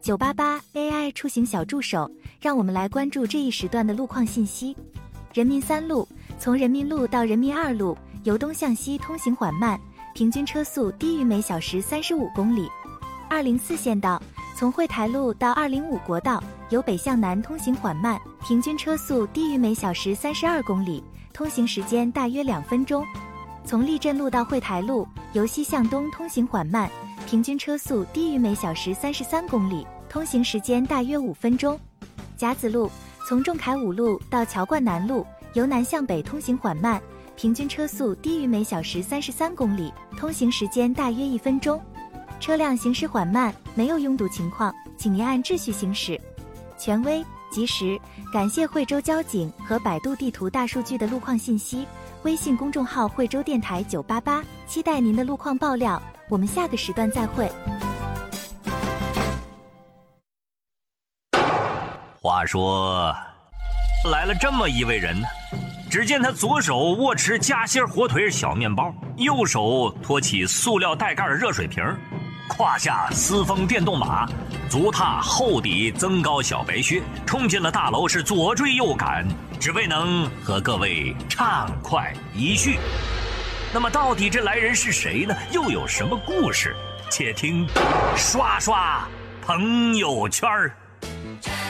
988 AI 出行小助手，让我们来关注这一时段的路况信息。人民3路，从人民路到人民2路，由东向西通行缓慢，平均车速低于每小时35公里。204线道，从惠台路到205国道，由北向南通行缓慢，平均车速低于每小时32公里，通行时间大约2分钟。从立镇路到惠台路，由西向东通行缓慢，平均车速低于每小时33公里，通行时间大约5分钟。甲子路，从仲恺5路到乔冠南路，由南向北通行缓慢，平均车速低于每小时33公里，通行时间大约1分钟。车辆行驶缓慢，没有拥堵情况，请您按秩序行驶。权威、及时，感谢惠州交警和百度地图大数据的路况信息。微信公众号惠州电台988，期待您的路况爆料。我们下个时段再会。 话说，来了这么一位人呢，只见他左手握持夹心火腿小面包，右手托起塑料带盖热水瓶，胯下私风电动马，足踏厚底增高小白靴，冲进了大楼，是左追右赶，只为能和各位畅快一叙。那么到底这来人是谁呢？又有什么故事？且听刷刷朋友圈。